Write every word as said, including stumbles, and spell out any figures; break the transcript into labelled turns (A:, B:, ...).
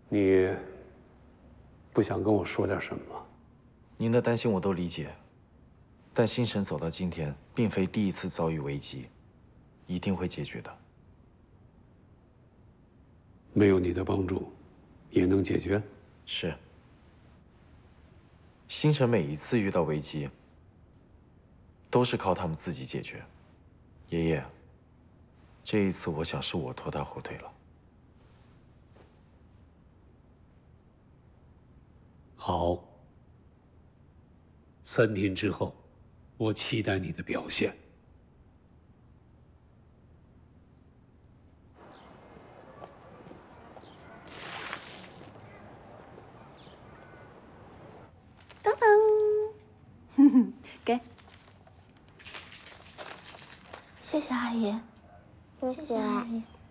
A: 你不想跟我说点什么吗？
B: 您的担心我都理解，但星辰走到今天，并非第一次遭遇危机，一定会解决的。
A: 没有你的帮助，也能解决？
B: 是。星辰每一次遇到危机，都是靠他们自己解决。爷爷，这一次我想是我拖他后腿了。
A: 好，三天之后，我期待你的表现。
C: 噔噔，哼哼，给。
D: 谢谢阿姨，
C: 谢
D: 谢谢阿姨。